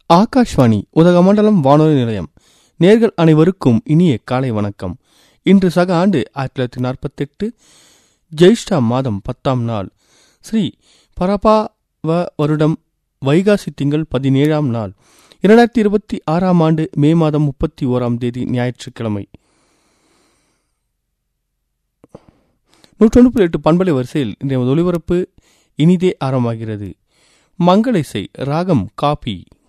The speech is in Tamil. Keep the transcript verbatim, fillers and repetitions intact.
ஆகாஷ்வாணி உதகமண்டலம் வானொலி நிலையம். நேர்கள் அனைவருக்கும் இனிய காலை வணக்கம். இன்று சக ஆண்டு ஆயிரத்தி தொள்ளாயிரத்தி நாற்பத்தி எட்டு ஜெயிஷ்டா மாதம் பத்தாம் நாள், ஸ்ரீ பரபாவ வருடம் வைகாசி திங்கள் பதினேழாம் நாள், இரண்டாயிரத்தி இருபத்தி ஆறாம் ஆண்டு மே மாதம் முப்பத்தி ஓராம் தேதி ஞாயிற்றுக்கிழமை. நூற்றொன்று புள்ளி எட்டு பண்பலை வரிசையில் இன்றைய ஒலிபரப்பு இனிதே ஆரம்பமாகிறது. மங்கள இசை ராகம் காபி.